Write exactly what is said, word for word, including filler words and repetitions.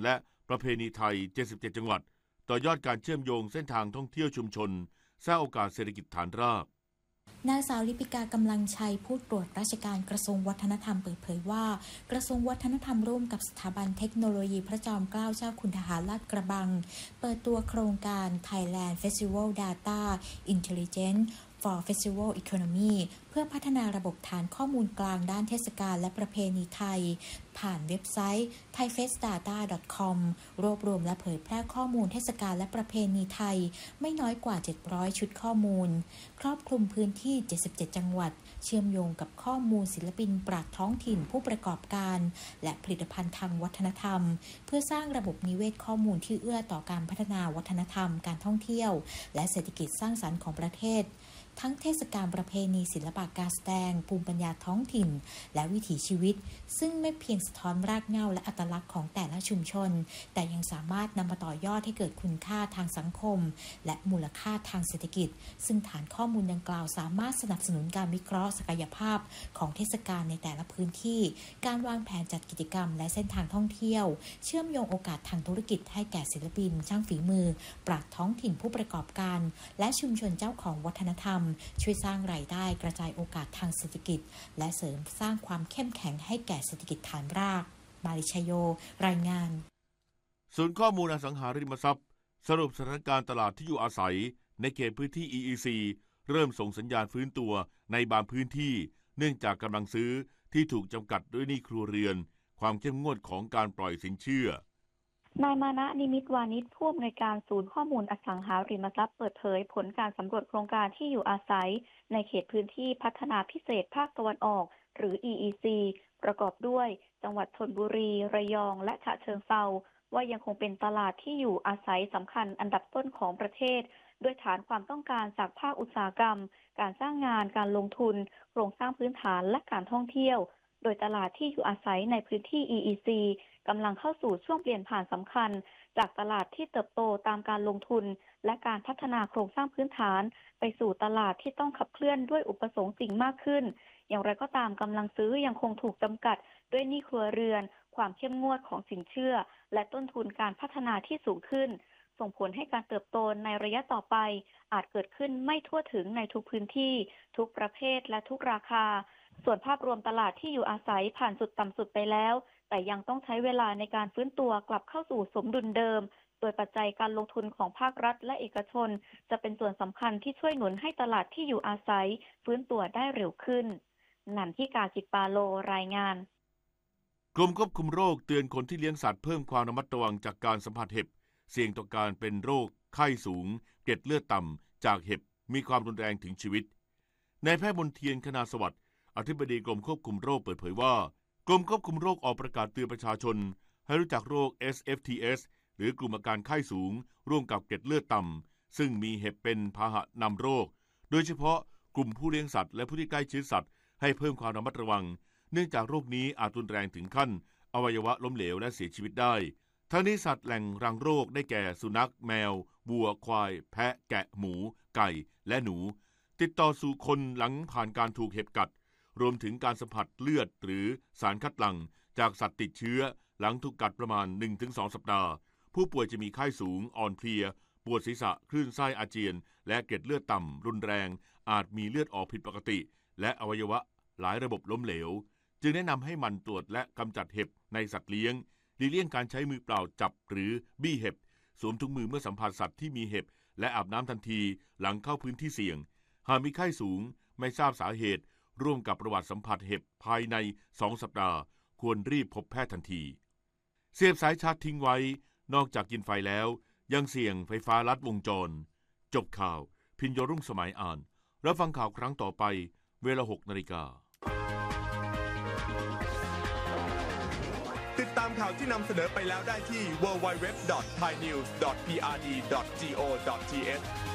และประเพณีไทยเจ็ดสิบเจ็ดจังหวัดต่อยอดการเชื่อมโยงเส้นทางท่องเที่ยวชุมชนสร้างโอกาสเศรษฐกิจฐานรากนางสาวลิปิกากำลังชัยผู้ตรวจราชการกระทรวงวัฒนธรรมเปิดเผยว่ากระทรวงวัฒนธรรมร่วมกับสถาบันเทคโนโลยีพระจอมเกล้าเจ้าคุณทหารลาดกระบังเปิดตัวโครงการ Thailand Festival Data Intelligence for Festival Economy เพื่อพัฒนาระบบฐานข้อมูลกลางด้านเทศกาลและประเพณีไทยผ่านเว็บไซต์ ไทยเฟสดาต้า ดอท คอม รวบรวมและเผยแพร่ข้อมูลเทศกาลและประเพณีไทยไม่น้อยกว่าเจ็ดร้อยชุดข้อมูลครอบคลุมพื้นที่เจ็ดสิบเจ็ดจังหวัดเชื่อมโยงกับข้อมูลศิลปินปราชญ์ท้องถิ่นผู้ประกอบการและผลิตภัณฑ์ทางวัฒนธรรมเพื่อสร้างระบบนิเวศข้อมูลที่เอื้อต่อการพัฒนาวัฒนธรรมการท่องเที่ยวและเศรษฐกิจสร้างสรรค์ของประเทศทั้งเทศกาลประเพณีศิลปะการแสดงภูมิปัญญาท้องถิ่นและวิถีชีวิตซึ่งไม่เพียงสะท้อนรากเหง้าและอัตลักษณ์ของแต่ละชุมชนแต่ยังสามารถนำมาต่อยอดให้เกิดคุณค่าทางสังคมและมูลค่าทางเศรษฐกิจซึ่งฐานข้อมูลดังกล่าวสามารถสนับสนุนการวิเคราะห์ศักยภาพของเทศกาลในแต่ละพื้นที่การวางแผนจัดกิจกรรมและเส้นทางท่องเที่ยวเชื่อมโยงโอกาสทางธุรกิจให้แก่ศิลปินช่างฝีมือปราชญ์ท้องถิ่นผู้ประกอบการและชุมชนเจ้าของวัฒนธรรมช่วยสร้างรายได้กระจายโอกาสทางเศรษฐกิจและเสริมสร้างความเข้มแข็งให้แก่เศรษฐกิจฐานรากมาริชโยรายงานศูนย์ข้อมูลอสังหาริมทรัพย์สรุปสถานการณ์ตลาดที่อยู่อาศัยในเขตพื้นที่ อี อี ซี เริ่มส่งสัญญาณฟื้นตัวในบางพื้นที่เนื่องจากกำลังซื้อที่ถูกจำกัดด้วยหนี้ครัวเรือนความเข้มงวดของการปล่อยสินเชื่อนายมานะนิมิตวานิชผู้อำนวยการศูนย์ข้อมูลอสังหาริมทรัพย์เปิดเผยผลการสำรวจโครงการที่อยู่อาศัยในเขตพื้นที่พัฒนาพิเศษภาคตะวันออกหรือ อี อี ซี ประกอบด้วยจังหวัดชลบุรีระยองและฉะเชิงเทราว่ายังคงเป็นตลาดที่อยู่อาศัยสำคัญอันดับต้นของประเทศด้วยฐานความต้องการจากภาคอุตสาหกรรมการสร้างงานการลงทุนโครงสร้างพื้นฐานและการท่องเที่ยวโดยตลาดที่อยู่อาศัยในพื้นที่ อี อี ซี กำลังเข้าสู่ช่วงเปลี่ยนผ่านสำคัญจากตลาดที่เติบโตตามการลงทุนและการพัฒนาโครงสร้างพื้นฐานไปสู่ตลาดที่ต้องขับเคลื่อนด้วยอุปสงค์สิ่งมากขึ้นอย่างไรก็ตามกำลังซื้อยังคงถูกจำกัดด้วยหนี้ครัวเรือนความเข้มงวดของสินเชื่อและต้นทุนการพัฒนาที่สูงขึ้นส่งผลให้การเติบโตในระยะต่อไปอาจเกิดขึ้นไม่ทั่วถึงในทุกพื้นที่ทุกประเภทและทุกราคาส่วนภาพรวมตลาดที่อยู่อาศัยผ่านจุดต่ำสุดไปแล้วแต่ยังต้องใช้เวลาในการฟื้นตัวกลับเข้าสู่สมดุลเดิมโดยปัจจัยการลงทุนของภาครัฐและเอกชนจะเป็นส่วนสำคัญที่ช่วยหนุนให้ตลาดที่อยู่อาศัยฟื้นตัวได้เร็วขึ้นนันทิกาจิตปาโลรายงานกรมควบคุมโรคเตือนคนที่เลี้ยงสัตว์เพิ่มความระมัดระวังจากการสัมผัสเห็บเสี่ยงต่อการเป็นโรคไข้สูงเกล็ดเลือดต่ำจากเห็บมีความรุนแรงถึงชีวิตนายแพทย์มนเทียนคณาสวัสดิ์อธิบดีกรมควบคุมโรคเปิดเผยว่ากรมควบคุมโรคออกประกาศเตือนประชาชนให้รู้จักโรค เอส เอฟ ที เอส หรือกลุ่มอาการไข้สูงร่วมกับเกล็ดเลือดต่ำซึ่งมีเห็บเป็นพาหะนำโรคโดยเฉพาะกลุ่มผู้เลี้ยงสัตว์และผู้ที่ใกล้ชิดสัตว์ให้เพิ่มความระมัดระวังเนื่องจากโรคนี้อาจรุนแรงถึงขั้นอวัยวะล้มเหลวและเสียชีวิตได้ทั้งนี้สัตว์แหล่งรังโรคได้แก่สุนัขแมววัวควายแพะแกะหมูไก่และหนูติดต่อสู่คนหลังผ่านการถูกเห็บกัดรวมถึงการสัมผัสเลือดหรือสารคัดหลั่งจากสัตว์ติดเชื้อหลังถูกกัดประมาณ หนึ่งถึงสอง สัปดาห์ผู้ป่วยจะมีไข้สูงอ่อนเพลียปวดศีรษะคลื่นไส้อาเจียนและเกล็ดเลือดต่ำรุนแรงอาจมีเลือดออกผิดปกติและอวัยวะหลายระบบล้มเหลวจึงแนะนำให้หมั่นตรวจและกำจัดเห็บในสัตว์เลี้ยงหลีกเลี่ยงการใช้มือเปล่าจับหรือบี้เห็บสวมถุงมือเมื่อสัมผัสสัตว์ที่มีเห็บและอาบน้ำทันทีหลังเข้าพื้นที่เสี่ยงหากมีไข้สูงไม่ทราบสาเหตุร่วมกับประวัติสัมผัสเห็บภายในสองสัปดาห์ควรรีบพบแพทย์ทันทีเสียบสายชาร์จทิ้งไว้นอกจากกินไฟแล้วยังเสี่ยงไฟฟ้าลัดวงจรจบข่าวพิญโยรุ่งสมัยอ่านรับฟังข่าวครั้งต่อไปเวลา หกนาฬิกาติดตามข่าวที่นำเสนอไปแล้วได้ที่ ดับเบิลยู ดับเบิลยู ดับเบิลยู ดอท ไทยนิวส์ ดอท พี อาร์ ดี ดอท โก ดอท ที เอช